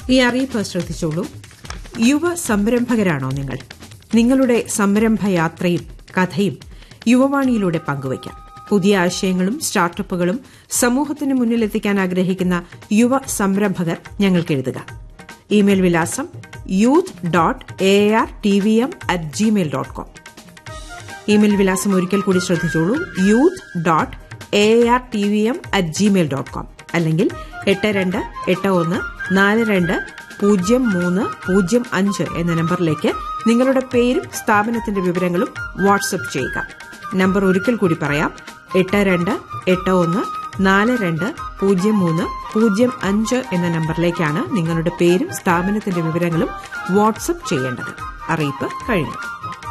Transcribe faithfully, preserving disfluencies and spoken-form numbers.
ഈ അറിയിപ്പ് ശ്രദ്ധിച്ചോളൂ. യുവ സംരംഭകരാണോ നിങ്ങൾ? നിങ്ങളുടെ സംരംഭയാത്രയും കഥയും യുവവാണിയിലൂടെ പങ്കുവയ്ക്കാം. പുതിയ ആശയങ്ങളും സ്റ്റാർട്ടപ്പുകളും സമൂഹത്തിന് മുന്നിലെത്തിക്കാൻ ആഗ്രഹിക്കുന്ന യുവ സംരംഭകർ ഞങ്ങൾക്ക് എഴുതുക. ഇമെയിൽ വിലാസം youth dot A R T V M at Gmail dot com. Email വിലാസം ഒരിക്കൽ കൂടി ശ്രദ്ധിച്ചോളൂ. Youth dot A R T V M at Gmail dot com അല്ലെങ്കിൽ എട്ട് രണ്ട് എട്ട് ഒന്ന് നാല് രണ്ട് പൂജ്യം മൂന്ന് പൂജ്യം അഞ്ച് എന്ന നമ്പറിലേക്ക് നിങ്ങളുടെ പേരും സ്ഥാപനത്തിന്റെ വിവരങ്ങളും വാട്സ്ആപ്പ് ചെയ്യുക. നമ്പർ ഒരിക്കൽ കൂടി പറയാം. എട്ട് രണ്ട് എട്ട് ഒന്ന് നാല് രണ്ട് പൂജ്യം മൂന്ന് പൂജ്യം അഞ്ച് എന്ന നമ്പറിലേക്കാണ് നിങ്ങളുടെ പേരും സ്ഥാപനത്തിന്റെ വിവരങ്ങളും വാട്സ്ആപ്പ് ചെയ്യേണ്ടത്. അറിയിപ്പ് കഴിഞ്ഞു.